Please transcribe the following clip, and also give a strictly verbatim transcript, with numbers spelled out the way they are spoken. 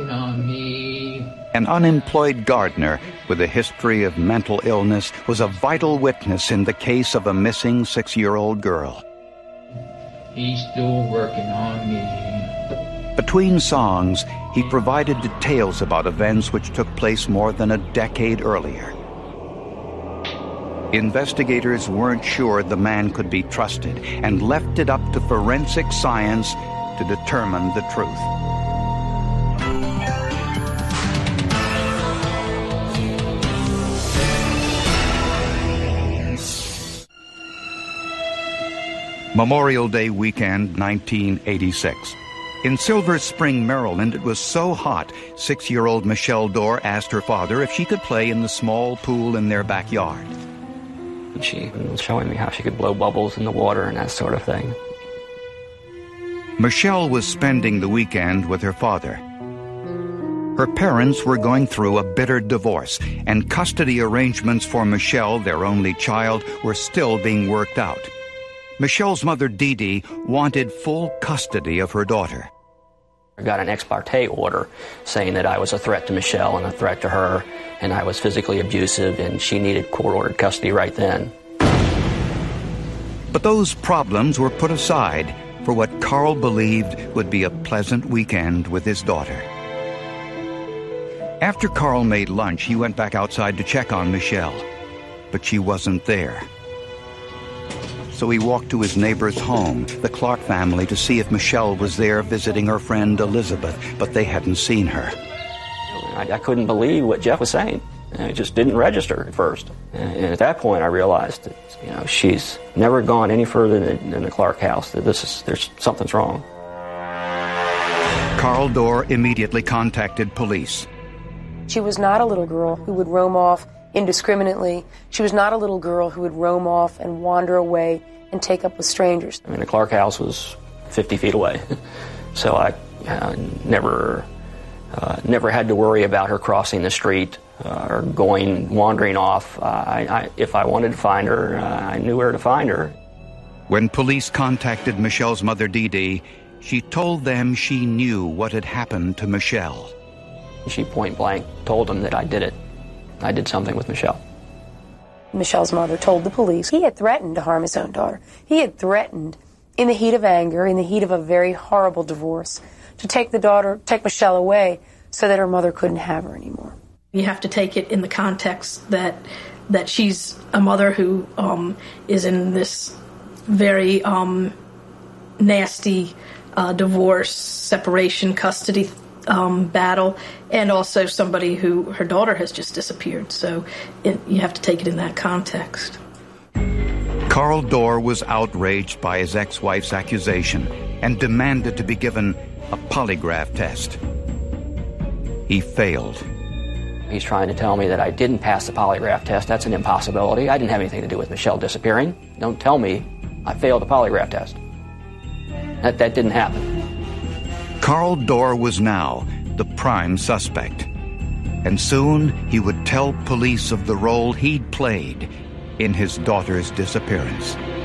working on me. An unemployed gardener with a history of mental illness was a vital witness in the case of a missing six-year-old girl. He's still working on me. Between songs, he provided details about events which took place more than a decade earlier. Investigators weren't sure the man could be trusted and left it up to forensic science to determine the truth. Memorial Day weekend, nineteen eighty-six. In Silver Spring, Maryland, it was so hot, six-year-old Michelle Dorr asked her father if she could play in the small pool in their backyard. She was showing me how she could blow bubbles in the water and that sort of thing. Michelle was spending the weekend with her father. Her parents were going through a bitter divorce, and custody arrangements for Michelle, their only child, were still being worked out. Michelle's mother, Dee Dee, wanted full custody of her daughter. I got an ex parte order saying that I was a threat to Michelle and a threat to her, and I was physically abusive, and she needed court-ordered custody right then. But those problems were put aside for what Carl believed would be a pleasant weekend with his daughter. After Carl made lunch, he went back outside to check on Michelle, but she wasn't there. So he walked to his neighbor's home, the Clark family, to see if Michelle was there visiting her friend Elizabeth, but they hadn't seen her. I, I couldn't believe what Jeff was saying. It just didn't register at first. And at that point, I realized that, you know, she's never gone any further than, than the Clark house. That this is there's something's wrong. Carl Dorr immediately contacted police. She was not a little girl who would roam off indiscriminately. She was not a little girl who would roam off and wander away and take up with strangers. I mean, the Clark house was fifty feet away, so I uh, never, uh, never had to worry about her crossing the street uh, or going, wandering off. Uh, I, I, if I wanted to find her, uh, I knew where to find her. When police contacted Michelle's mother, Dee Dee, she told them she knew what had happened to Michelle. She point blank told them that I did it. I did something with Michelle. Michelle's mother told the police he had threatened to harm his own daughter. He had threatened, in the heat of anger, in the heat of a very horrible divorce, to take the daughter, take Michelle away so that her mother couldn't have her anymore. You have to take it in the context that that she's a mother who um, is in this very um, nasty uh, divorce, separation, custody Um, battle, and also somebody who her daughter has just disappeared. So it, you have to take it in that context. Carl Dorr was outraged by his ex-wife's accusation and demanded to be given a polygraph test. He failed. He's trying to tell me that I didn't pass the polygraph test. That's an impossibility. I didn't have anything to do with Michelle disappearing. Don't tell me I failed the polygraph test. That, that didn't happen. Carl Dorr was now the prime suspect, and soon he would tell police of the role he'd played in his daughter's disappearance.